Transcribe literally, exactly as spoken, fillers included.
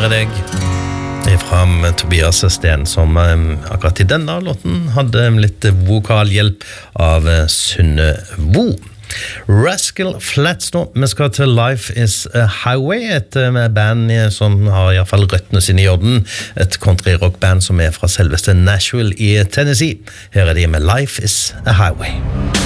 imponere deg. Fra Tobias Sten, som akkurat i denne låten hadde litt vokalhjelp av Synne Vo. Rascal Flatts nå, vi skal til Life is a Highway, et band som har i hvert fall røttene sine i orden, et country-rock-band som er fra selveste Nashville i Tennessee. Her er de med Life is a Highway.